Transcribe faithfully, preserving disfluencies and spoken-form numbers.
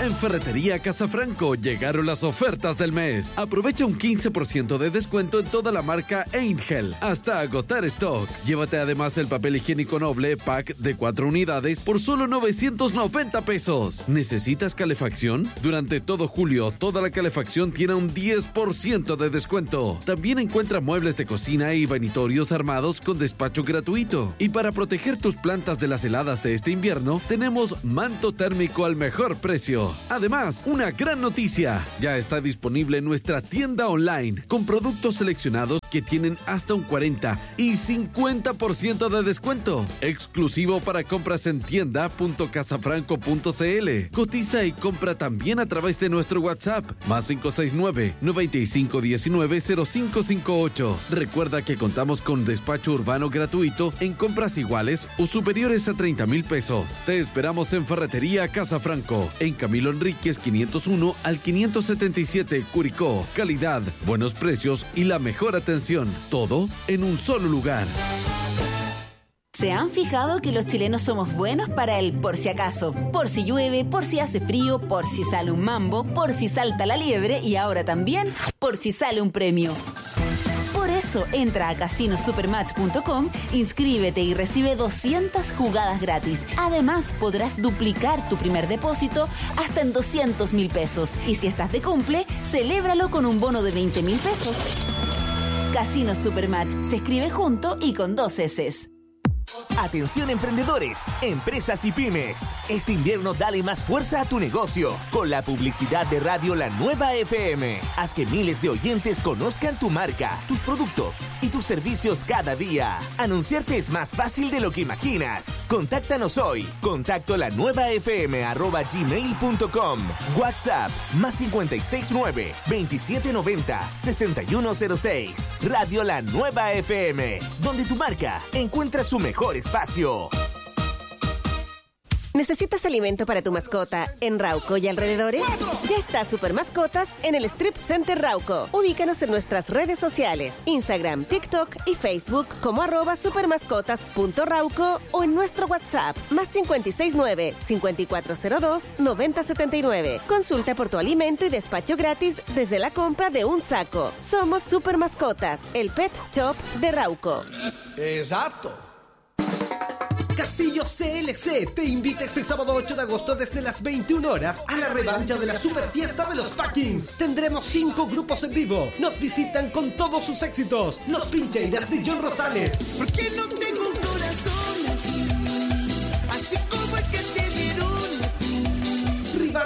En Ferretería Casafranco llegaron las ofertas del mes. Aprovecha un quince por ciento de descuento en toda la marca Angel hasta agotar stock. Llévate además el papel higiénico Noble pack de cuatro unidades por solo novecientos noventa pesos. ¿Necesitas calefacción? Durante todo julio, toda la calefacción tiene un diez por ciento de descuento. También encuentra muebles de cocina y vanitorios armados con despacho gratuito. Y para proteger tus plantas de las heladas de este invierno, tenemos manto térmico al mejor precio. Además, una gran noticia. Ya está disponible en nuestra tienda online con productos seleccionados que tienen hasta un cuarenta y cincuenta por ciento de descuento. Exclusivo para compras en tienda punto casafranco punto cl. Cotiza y compra también a través de nuestro WhatsApp. Más cinco seis nueve, noventa y cinco diecinueve, cero cinco cinco ocho. Recuerda que contamos con despacho urbano gratuito en compras iguales o superiores a treinta mil pesos. Te esperamos en Ferretería Casafranco, en Camilo Enríquez quinientos uno al quinientos setenta y siete, Curicó. Calidad, buenos precios y la mejor atención. Todo en un solo lugar. ¿Se han fijado que los chilenos somos buenos para el por si acaso? Por si llueve, por si hace frío, por si sale un mambo, por si salta la liebre y ahora también por si sale un premio. Por eso entra a casino supermatch punto com, inscríbete y recibe doscientas jugadas gratis. Además podrás duplicar tu primer depósito hasta en doscientos mil pesos. Y si estás de cumple, celébralo con un bono de veinte mil pesos. Casino Supermatch se escribe junto y con dos eses. Atención emprendedores, empresas y pymes. Este invierno dale más fuerza a tu negocio con la publicidad de Radio La Nueva F M. Haz que miles de oyentes conozcan tu marca, tus productos y tus servicios cada día. Anunciarte es más fácil de lo que imaginas. Contáctanos hoy. Contacto la nueva f m arroba gmail punto com. WhatsApp más cinco seis nueve, veintisiete noventa, sesenta y uno cero seis. Radio La Nueva F M, donde tu marca encuentra su mejor espacio. ¿Necesitas alimento para tu mascota en Rauco y alrededores? Ya está Super Mascotas en el Strip Center Rauco. Ubícanos en nuestras redes sociales, Instagram, TikTok y Facebook como arroba supermascotas.rauco o en nuestro WhatsApp más cinco seis nueve, cinco cuatro cero dos, nueve cero siete nueve. Consulta por tu alimento y despacho gratis desde la compra de un saco. Somos Super Mascotas, el pet shop de Rauco. Exacto. Castillo C L C te invita este sábado ocho de agosto desde las veintiuna horas a la revancha de la super fiesta de los Packings. Tendremos cinco grupos en vivo. Nos visitan con todos sus éxitos. Los Pincheiras de John Rosales. ¿Por qué no tengo